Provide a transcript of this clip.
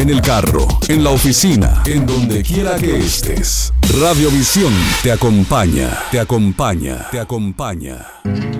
en el carro, en la oficina, en donde quiera que estés. Radiovisión te acompaña, te acompaña, te acompaña.